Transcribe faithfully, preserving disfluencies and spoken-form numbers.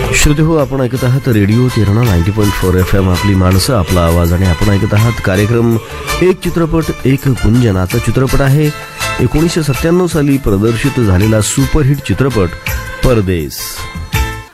श्रोते हो, आपण ऐकत आहात radio Terna ninety point four F M. आपली माणसं, आपला आवाज. आणि आपण ऐकत आहात कार्यक्रम एक चित्रपट एक गुंजनाचा चित्रपट आहे एकोणीसशे सत्त्याण्णव साली प्रदर्शित झालेला सुपरहिट चित्रपट परदेस.